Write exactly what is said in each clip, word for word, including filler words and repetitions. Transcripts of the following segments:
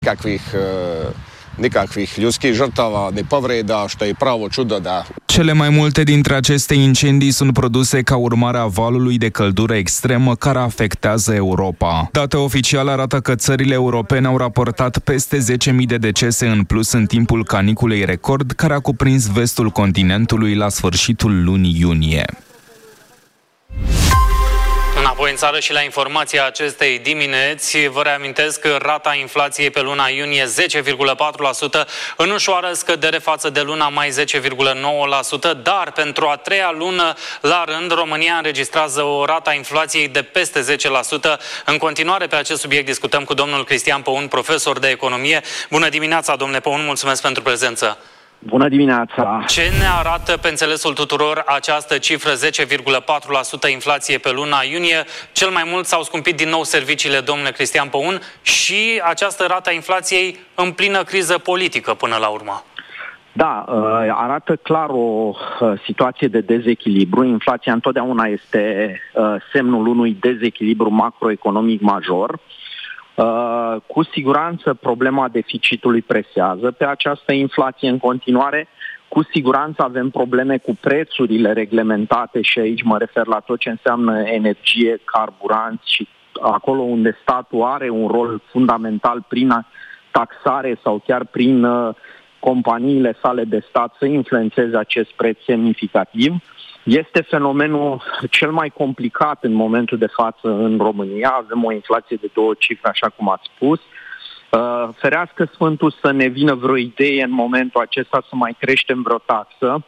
Kakvih, nikakvih ljudskih žrtava, ni povreda, što e pravo čudo da... Cele mai multe dintre aceste incendii sunt produse ca urmare a valului de căldură extremă care afectează Europa. Date oficiale arată că țările europene au raportat peste zece mii de decese în plus în timpul caniculei record, care a cuprins vestul continentului la sfârșitul lunii iunie. Înapoi în țară și la informația acestei dimineți, vă reamintesc că rata inflației pe luna iunie zece virgulă patru la sută, în ușoară scădere față de luna mai zece virgulă nouă la sută, dar pentru a treia lună la rând, România înregistrează o rată a inflației de peste zece la sută. În continuare pe acest subiect discutăm cu domnul Cristian Păun, profesor de economie. Bună dimineața, domnule Păun, mulțumesc pentru prezență. Bună dimineața! Ce ne arată pe înțelesul tuturor această cifră zece virgulă patru la sută inflație pe luna iunie? Cel mai mult s-au scumpit din nou serviciile, domnule Cristian Păun, și această rată a inflației în plină criză politică până la urmă. Da, arată clar o situație de dezechilibru. Inflația întotdeauna este semnul unui dezechilibru macroeconomic major. Uh, cu siguranță problema deficitului presează pe această inflație în continuare. Cu siguranță avem probleme cu prețurile reglementate și aici mă refer la tot ce înseamnă energie, carburanți și acolo unde statul are un rol fundamental prin taxare sau chiar prin uh, companiile sale de stat să influențeze acest preț semnificativ. Este fenomenul cel mai complicat în momentul de față în România. Avem o inflație de două cifre, așa cum ați spus. Uh, ferească Sfântul să ne vină vreo idee în momentul acesta să mai creștem vreo taxă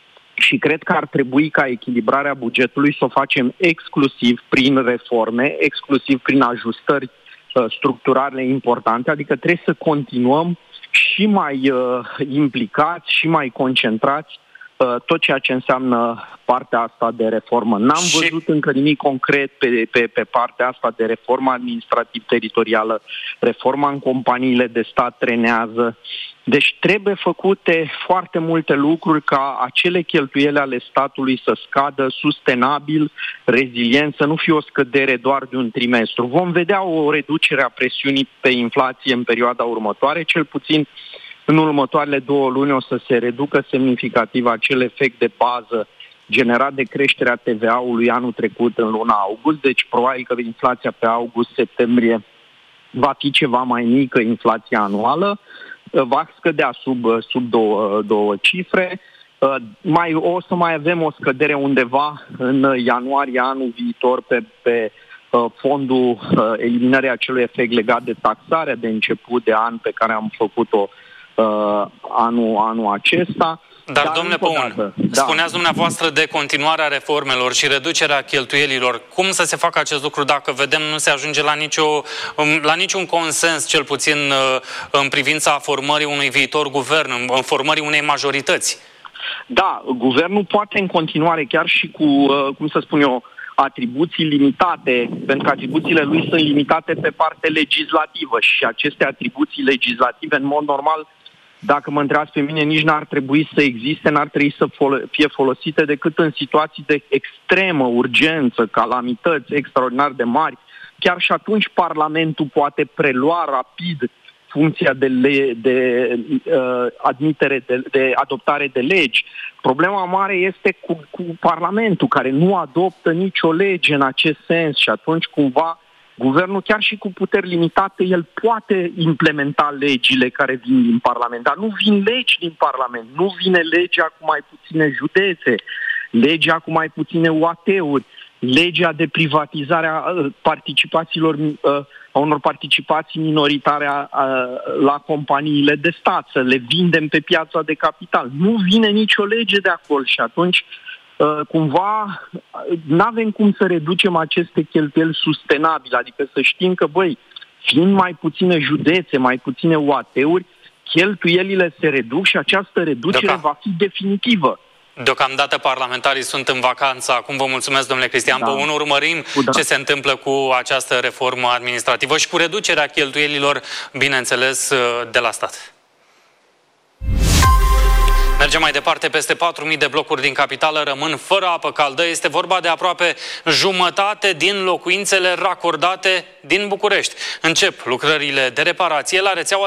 și cred că ar trebui ca echilibrarea bugetului să o facem exclusiv prin reforme, exclusiv prin ajustări uh, structurale importante, adică trebuie să continuăm și mai uh, implicați și mai concentrați tot ceea ce înseamnă partea asta de reformă. N-am și... văzut încă nimic concret pe, pe, pe partea asta de reformă administrativ-teritorială. Reforma în companiile de stat trenează. Deci trebuie făcute foarte multe lucruri ca acele cheltuieli ale statului să scadă sustenabil, rezilient, să nu fie o scădere doar de un trimestru. Vom vedea o reducere a presiunii pe inflație în perioada următoare, cel puțin în următoarele două luni o să se reducă semnificativ acel efect de bază generat de creșterea T V A-ului anul trecut în luna august, deci probabil că inflația pe august-septembrie va fi ceva mai mică, inflația anuală, va scădea sub, sub două, două cifre. Mai, o să mai avem o scădere undeva în ianuarie anul viitor pe, pe fondul eliminării acelui efect legat de taxarea de început de an pe care am făcut-o Uh, anul, anul acesta. Dar, Dar domnule Păun, da. spuneați dumneavoastră de continuarea reformelor și reducerea cheltuielilor. Cum să se facă acest lucru dacă vedem nu se ajunge la, nicio, la niciun consens, cel puțin în privința formării unui viitor guvern, în formării unei majorități? Da, guvernul poate în continuare, chiar și cu, uh, cum să spun eu, atribuții limitate, pentru că atribuțiile lui sunt limitate pe partea legislativă și aceste atribuții legislative, în mod normal, dacă mă întrebați pe mine, nici n-ar trebui să existe, n-ar trebui să fie folosite decât în situații de extremă urgență, calamități extraordinar de mari. Chiar și atunci Parlamentul poate prelua rapid funcția de, le, de uh, admitere, de, de adoptare de legi. Problema mare este cu, cu Parlamentul, care nu adoptă nicio lege în acest sens și atunci cumva guvernul, chiar și cu puteri limitate, el poate implementa legile care vin din Parlament, dar nu vin legi din Parlament, nu vine legea cu mai puține județe, legea cu mai puține U A T-uri, legea de privatizare a participațiilor, a unor participații minoritare la companiile de stat, să le vindem pe piața de capital. Nu vine nicio lege de acolo și atunci cumva n-avem cum să reducem aceste cheltuieli sustenabile, adică să știm că, băi, fiind mai puține județe, mai puține U A T-uri, cheltuielile se reduc și această reducere Deocam. va fi definitivă. Deocamdată parlamentarii sunt în vacanță. Acum vă mulțumesc, domnule Cristian Păun. Da. Urmărim da. ce se întâmplă cu această reformă administrativă și cu reducerea cheltuielilor, bineînțeles, de la stat. Mergem mai departe, peste patru mii de blocuri din capitală rămân fără apă caldă. Este vorba de aproape jumătate din locuințele racordate din București. Încep lucrările de reparație la rețeaua